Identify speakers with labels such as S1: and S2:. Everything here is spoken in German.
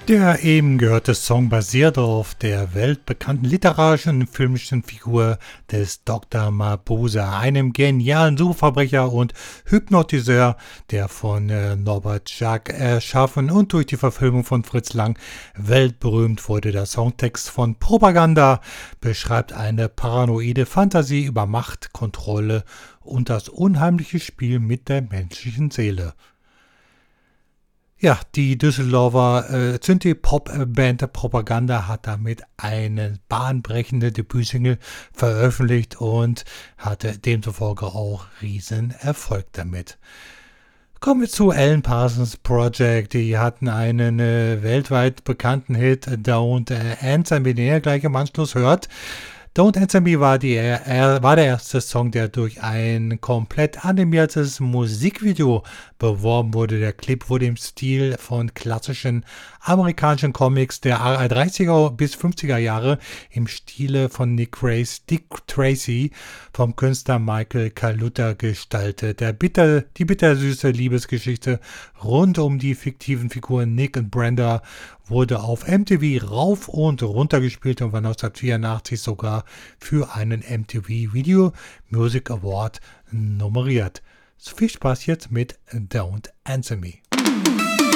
S1: Der eben gehörte Song basiert auf der weltbekannten literarischen und filmischen Figur des Dr. Mabuse, einem genialen Superverbrecher und Hypnotiseur, der von Norbert Jacques erschaffen und durch die Verfilmung von Fritz Lang weltberühmt wurde. Der Songtext von Propaganda beschreibt eine paranoide Fantasie über Macht, Kontrolle und das unheimliche Spiel mit der menschlichen Seele. Ja, die Düsseldorfer Synthie-Pop-Band Propaganda hat damit eine bahnbrechende Debütsingle veröffentlicht und hatte demzufolge auch riesen Erfolg damit. Kommen wir zu Alan Parsons Project. Die hatten einen weltweit bekannten Hit, Don't Answer Me, den ihr gleich im Anschluss hört. Don't Answer Me war der erste Song, der durch ein komplett animiertes Musikvideo beworben wurde. Der Clip wurde im Stil von klassischen amerikanischen Comics der 30er bis 50er Jahre im Stile von Dick Tracy vom Künstler Michael Kaluta gestaltet. Die bittersüße Liebesgeschichte rund um die fiktiven Figuren Nick und Brenda wurde auf MTV rauf und runter gespielt und war 1984 sogar für einen MTV Video Music Award nominiert. So viel Spaß jetzt mit Don't Answer Me.